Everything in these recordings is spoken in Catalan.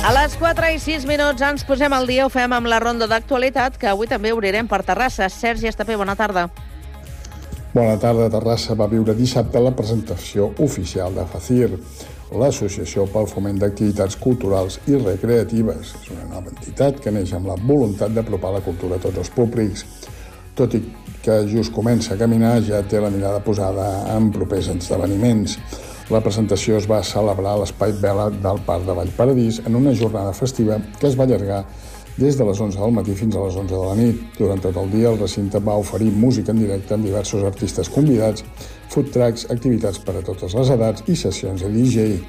A les 4:06 ens posem al dia, ho fem amb la ronda d'actualitat, que avui també obrirem per Terrassa. Sergi Estapé, bona tarda. Bona tarda. Terrassa va viure dissabte la presentació oficial de FACIR, l'Associació pel Foment d'Activitats Culturals i Recreatives. És una nova entitat que neix amb la voluntat d'apropar la cultura a tots els públics. Tot i que just comença a caminar, ja té la mirada posada en propers esdeveniments. La presentació es va celebrar a l'Espai Vela del Parc de Vallparadís en una jornada festiva que es va allargar des de les 11 del matí fins a les 11 de la nit. Durant tot el dia, el recinte va oferir música en directe amb diversos artistes convidats, food trucks, activitats per a totes les edats i sessions de DJ.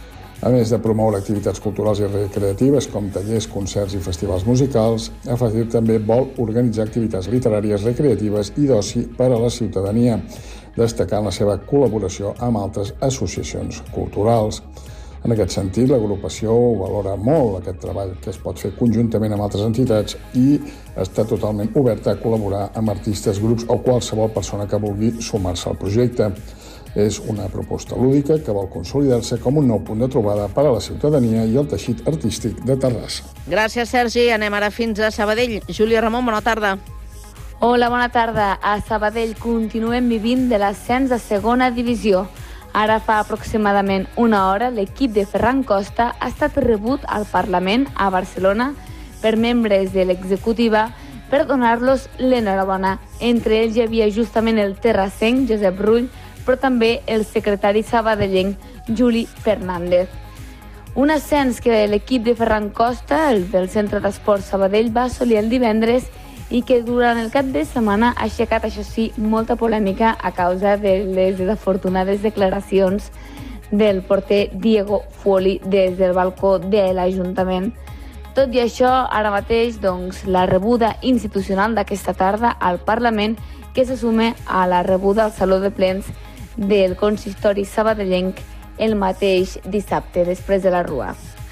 A més de promoure activitats culturals i recreatives com tallers, concerts i festivals musicals, FACIR també vol organitzar activitats literàries, recreatives i d'oci per a la ciutadania, destacant la seva col·laboració amb altres associacions culturals. En aquest sentit, l'agrupació valora molt aquest treball que es pot fer conjuntament amb altres entitats i està totalment oberta a col·laborar amb artistes, grups o qualsevol persona que vulgui sumar-se al projecte. És una proposta lúdica que vol consolidar-se com un nou punt de trobada per a la ciutadania i el teixit artístic de Terrassa. Gràcies, Sergi. Anem ara fins a Sabadell. Júlia Ramon, bona tarda. Hola, bona tarda. A Sabadell continuem vivint de l'ascens de segona divisió. Ara fa aproximadament una hora, l'equip de Ferran Costa ha estat rebut al Parlament a Barcelona per membres de l'executiva per donar-los l'enhorabona. Entre ells hi havia justament el terrassenc Josep Rull, però també el secretari sabadellenc Juli Fernández. Un ascens que l'equip de Ferran Costa, el del Centre d'Esports Sabadell, va assolir el divendres i que durant el cap de setmana ha aixecat, això sí, molta polèmica a causa de les desafortunades declaracions del porter Diego Fuoli des del balcó de l'Ajuntament. Tot i això, ara mateix, la rebuda institucional d'aquesta tarda al Parlament, que se suma a la rebuda al Saló de Plens del consistori sabadellenc el mateix dissabte, després de la Rua.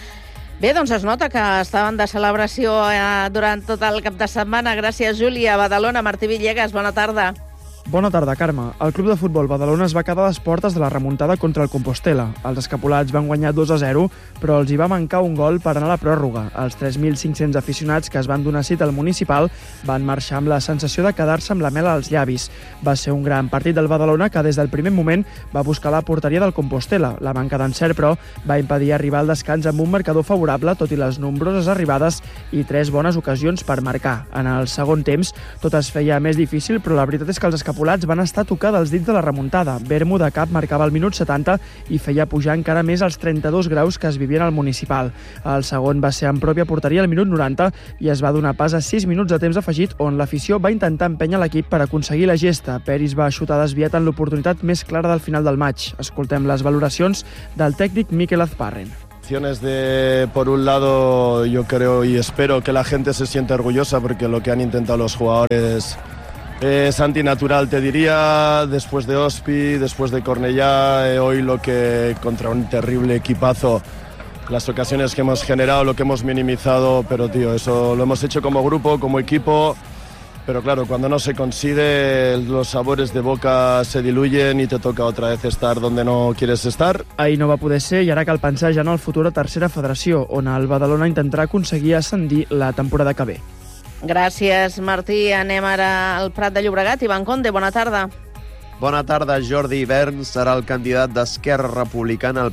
Bé, doncs es nota que estaven de celebració durant tot el cap de setmana. Gràcies, Júlia. A Badalona, Martí Villegas, bona tarda. Bona tarda, Carme. El Club de Futbol Badalona es va quedar a les portes de la remuntada contra el Compostela. Els escapulats van guanyar 2-0, però els hi va mancar un gol per anar a la pròrroga. Els 3.500 aficionats que es van donar cita al municipal van marxar amb la sensació de quedar-se amb la mel als llavis. Va ser un gran partit del Badalona que des del primer moment va buscar la porteria del Compostela. La manca d'encert, però, va impedir arribar al descans amb un marcador favorable, tot i les nombroses arribades i 3 bones ocasions per marcar. En el segon temps, tot es feia més difícil, però la veritat és que els escapulats van estar tocats als dits de la remuntada. Bermu de cap marcava al minut 70 i feia pujar encara més els 32 graus que es vivien al municipal. El segon va ser en pròpia porteria al minut 90 i es va donar pas a 6 minuts de temps afegit on l'afició va intentar empènyer l'equip per aconseguir la gesta. Peris va xutar desviat en l'oportunitat més clara del final del maig. Escoltem les valoracions del tècnic Mikel Azparren. Por un lado, yo creo y espero que la gente se sienta orgullosa porque lo que han intentado los jugadores es antinatural, te diría, después de Ospi, después de Cornellá, hoy lo que contra un terrible equipazo, las ocasiones que hemos generado, lo que hemos minimizado, pero tío, eso lo hemos hecho como grupo, como equipo, pero claro, cuando no se consigue, los sabores de boca se diluyen y te toca otra vez estar donde no quieres estar. Ahir no va poder ser i ara cal pensar ja en el futur a tercera federació, on el Badalona intentarà aconseguir ascendir la temporada que ve. Gràcies, Martí. Anem ara al Prat de Llobregat. Ivan Conde, bona tarda. Bona tarda. Jordi Vern serà el candidat d'Esquerra Republicana al